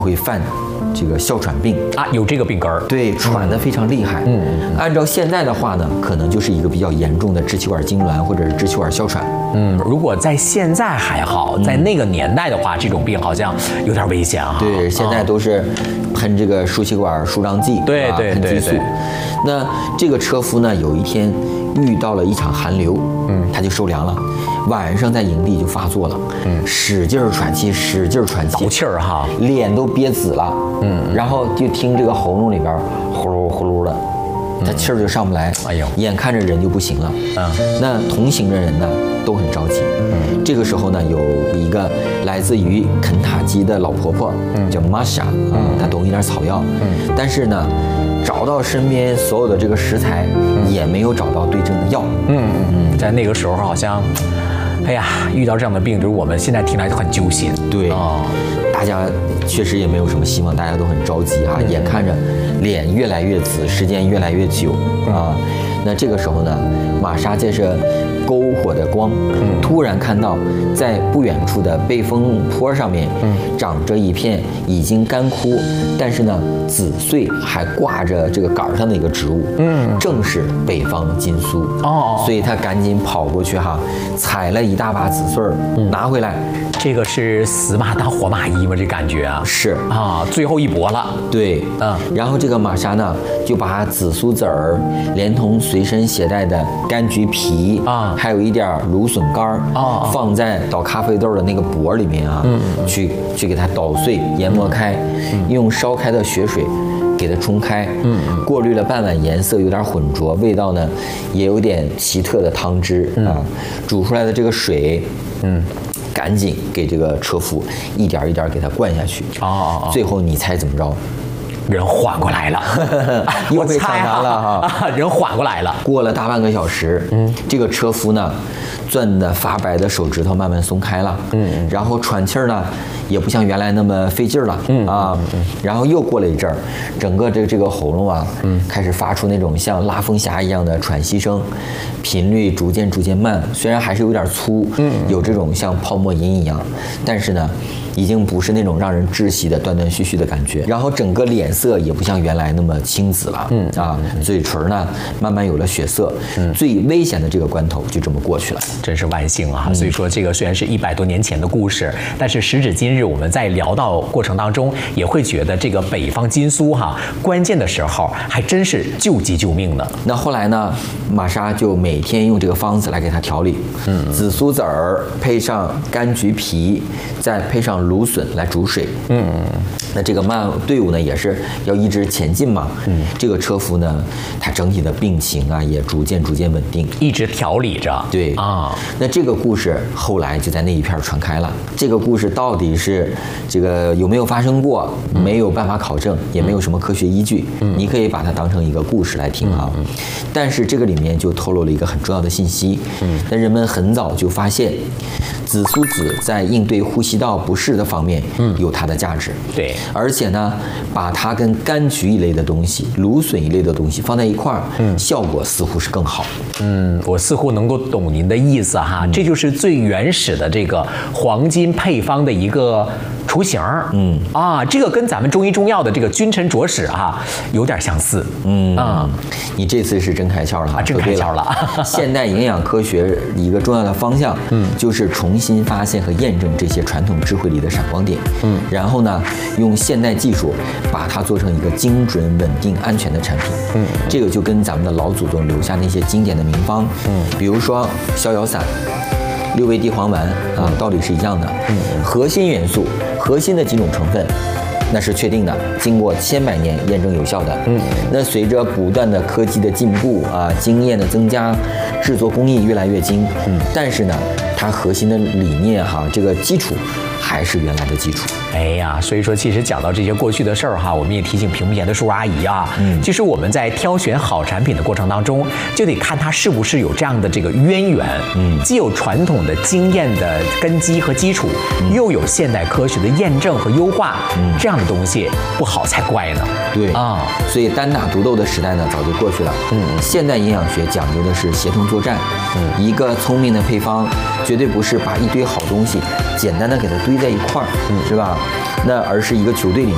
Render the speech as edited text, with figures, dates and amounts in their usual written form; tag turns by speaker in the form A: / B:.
A: 会犯这个哮喘病
B: 啊，有这个病根儿。
A: 对，喘得非常厉害。按照现在的话呢，可能就是一个比较严重的支气管痉挛或者是支气管哮喘。
B: 如果在现在还好，在那个年代的话，这种病好像有点危险啊。
A: 对，现在都是喷这个输气管舒张剂，
B: 对，
A: 喷激素。那这个车夫呢，有一天遇到了一场寒流，他就受凉了。晚上在营地就发作了，使劲喘气，使劲喘气，
B: 倒气儿哈，
A: 脸都憋紫了，然后就听这个喉咙里边呼噜呼噜的，他气儿就上不来，
B: 哎呦，
A: 眼看着人就不行了，那同行的人呢都很着急，这个时候呢有一个来自于肯塔基的老婆婆，叫玛莎，她懂一点草药，但是呢找到身边所有的这个食材，也没有找到对症的药，
B: 在那个时候好像。哎呀，遇到这样的病，就是我们现在听来都很揪心。
A: 对，大家确实也没有什么希望，大家都很着急啊，眼看着脸越来越紫，时间越来越久啊。那这个时候呢，玛莎借着篝火的光，突然看到在不远处的背风坡上面，长着一片已经干枯，但是呢籽穗还挂着这个杆上的一个植物，正是北方金苏所以他赶紧跑过去哈，采了一大把籽穗拿回来。
B: 这个是死马当活马医吗？这感觉啊，
A: 是
B: 啊，最后一搏了。对，
A: 然后这个玛莎呢，就把紫苏籽儿连同随身携带的柑橘皮还有一点芦笋干放在倒咖啡豆的那个钵里面啊，去给它捣碎研磨开，用烧开的血水给它冲开，过滤了半碗颜色有点浑浊，味道呢也有点奇特的汤汁煮出来的这个水，赶紧给这个车夫一点一点给他灌下去。最后你猜怎么着？
B: 人缓过来了，
A: 又被抢答了哈！
B: 人缓过来了。
A: 过了大半个小时，这个车夫呢，攥得发白的手指头慢慢松开了，然后喘气儿呢，也不像原来那么费劲儿了，然后又过了一阵儿，整个这个喉咙啊，开始发出那种像拉风匣一样的喘息声，频率逐渐慢，虽然还是有点粗，有这种像泡沫音一样，但是呢，已经不是那种让人窒息的断断续续的感觉，然后整个脸色也不像原来那么青紫了，嘴唇呢慢慢有了血色，最危险的这个关头就这么过去了，
B: 真是万幸啊！所以说这个虽然是100多年前的故事，但是时至今日，我们在聊到过程当中，也会觉得这个北方金苏关键的时候还真是救急救命的。
A: 那后来呢，玛莎就每天用这个方子来给他调理，紫苏籽儿配上柑橘皮，再配上芦笋来煮水，那这个队伍呢也是要一直前进嘛，这个车夫呢，他整体的病情啊也逐渐稳定，
B: 一直调理着。
A: 对那这个故事后来就在那一片传开了。这个故事到底是这个有没有发生过，没有办法考证，也没有什么科学依据，你可以把它当成一个故事来听但是这个里面就透露了一个很重要的信息，那人们很早就发现紫苏籽在应对呼吸道不适的方面有它的价值，
B: 对，
A: 而且呢，把它跟柑橘一类的东西、芦笋一类的东西放在一块儿，效果似乎是更好。
B: 我似乎能够懂您的意思这就是最原始的这个黄金配方的一个雏形。这个跟咱们中医中药的这个君臣佐使有点相似。
A: 你这次是真开窍了
B: 真开窍了。
A: 现代营养科学一个重要的方向，就是重新发现和验证这些传统智慧里的闪光点，然后呢，用现代技术把它做成一个精准、稳定、安全的产品。这个就跟咱们的老祖宗留下那些经典的名方，比如说逍遥散、六味地黄丸道理是一样的。核心元素、核心的几种成分，那是确定的，经过千百年验证有效的。那随着不断的科技的进步经验的增加，制作工艺越来越精，但是呢，它核心的理念这个基础还是原来的基础。
B: 所以说其实讲到这些过去的事儿我们也提醒屏幕前的叔叔阿姨其实我们在挑选好产品的过程当中，就得看它是不是有这样的这个渊源，既有传统的经验的根基和基础，又有现代科学的验证和优化，这样的东西不好才怪呢。
A: 对所以单打独斗的时代呢早就过去了。现代营养学讲究的是协同作战，一个聪明的配方绝对不是把一堆好东西简单的给它堆在一块儿，是吧？那而是一个球队里面